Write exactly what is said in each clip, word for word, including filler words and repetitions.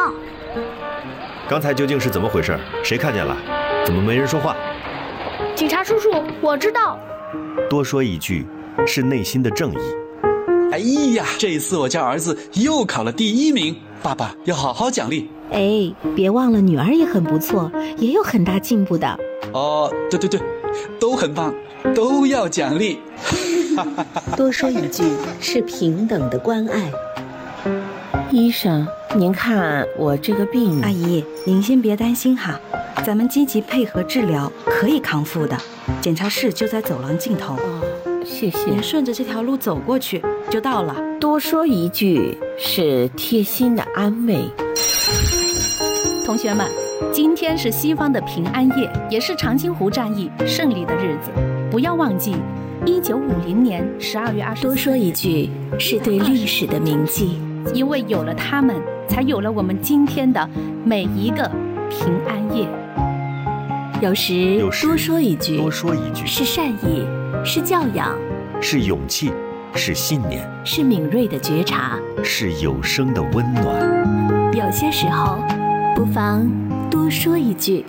刚才究竟是怎么回事？谁看见了？怎么没人说话？ 警察叔叔，我知道。 多说一句，是内心的正义。 哎呀，这次我家儿子又考了第一名，爸爸要好好奖励。 哎，别忘了女儿也很不错，也有很大进步的。 哦，对对对，都很棒，都要奖励。 多说一句是平等的关爱。 医生，您看我这个病…… 阿姨，您先别担心哈，咱们积极配合治疗，可以康复的。检查室就在走廊尽头。 哦，谢谢。 您顺着这条路走过去就到了。 多说一句是贴心的安慰。 同学们，今天是西方的平安夜，也是长津湖战役胜利的日子。不要忘记，一九五零年十二月二十四日。 多说一句是对历史的铭记， 因为有了他们，才有了我们今天的每一个平安夜。 有时多说一句， 多说一句是善意，是教养， 是勇气，是信念， 是敏锐的觉察， 是有声的温暖。 有些时候，不妨多说一句。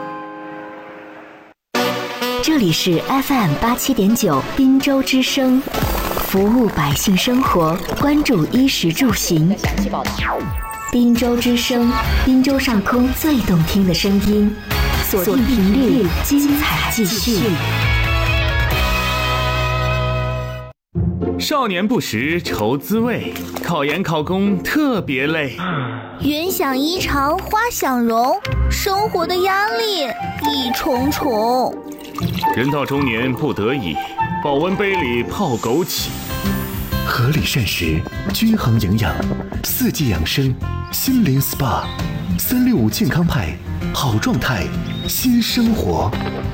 这里是 F M 八七点九滨州之声，服务百姓生活，关注衣食住行。滨州之声，滨州上空最动听的声音，锁定频率，精彩继续。 少年不识愁滋味，考研考公特别累。 云想衣裳花想容，生活的压力一重重。 人到中年不得已，保温杯里泡枸杞。 合理膳食，均衡营养，四季养生，心灵 S P A， 三六五健康派，好状态，新生活。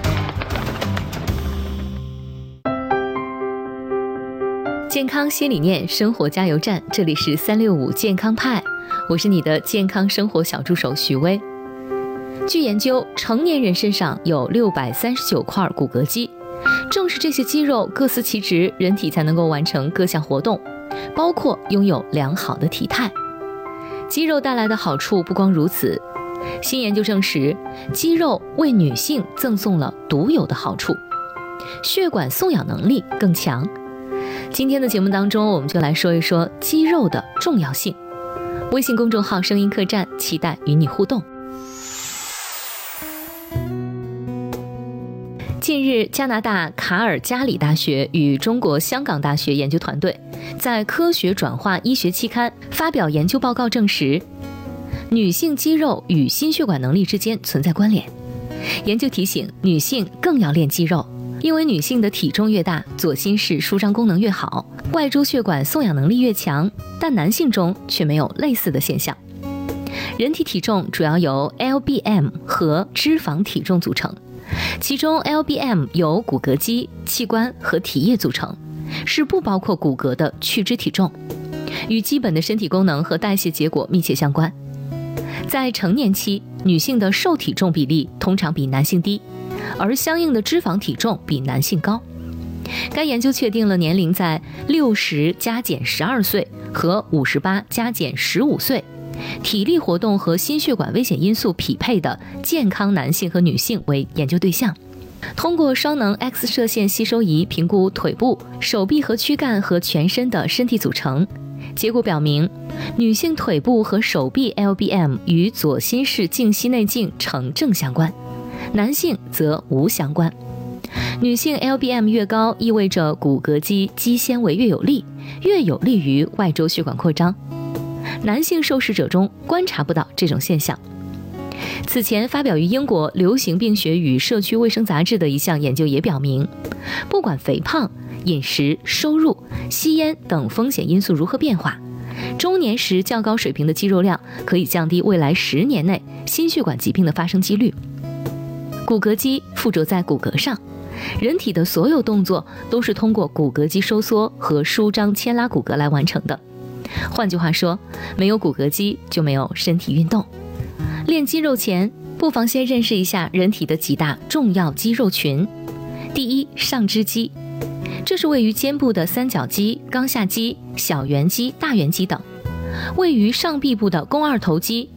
健康新理念，生活加油站，这里是三六五健康派，我是你的健康生活小助手徐薇。据研究，成年人身上有六百三十九块骨骼肌，正是这些肌肉各司其职，人体才能够完成各项活动，包括拥有良好的体态。肌肉带来的好处不光如此，新研究证实，肌肉为女性赠送了独有的好处，血管送氧能力更强。今天的节目当中，我们就来说一说肌肉的重要性。微信公众号声音客栈，期待与你互动。近日，加拿大卡尔加里大学与中国香港大学研究团队在《科学转化医学期刊》发表研究报告，证实女性肌肉与心血管能力之间存在关联。研究提醒，女性更要练肌肉，因为女性的体重越大，左心室舒张功能越好，外周血管送氧能力越强，但男性中却没有类似的现象。人体体重主要由 L B M 和脂肪体重组成，其中 L B M 由骨骼肌、器官和体液组成，是不包括骨骼的去脂体重，与基本的身体功能和代谢结果密切相关。在成年期，女性的瘦体重比例通常比男性低，而相应的脂肪体重比男性高。该研究确定了年龄在六十加减十二岁和五十八加减十五岁，体力活动和心血管危险因素匹配的健康男性和女性为研究对象。通过双能 X 射线吸收仪评估腿部、手臂和躯干和全身的身体组成，结果表明，女性腿部和手臂 L B M 与左心室静息内径呈正相关，男性则无相关。女性 L B M 越高，意味着骨骼肌肌纤维越有力，越有利于外周血管扩张。男性受试者中观察不到这种现象。此前发表于英国流行病学与社区卫生杂志的一项研究也表明，不管肥胖、饮食、收入、吸烟等风险因素如何变化，中年时较高水平的肌肉量可以降低未来十年内心血管疾病的发生几率。骨骼肌附着在骨骼上，人体的所有动作都是通过骨骼肌收缩和舒张牵拉骨骼来完成的。换句话说，没有骨骼肌就没有身体运动。练肌肉前，不妨先认识一下人体的几大重要肌肉群。第一，上肢肌，这是位于肩部的三角肌、冈下肌、小圆肌、大圆肌等；位于上臂部的肱二头肌、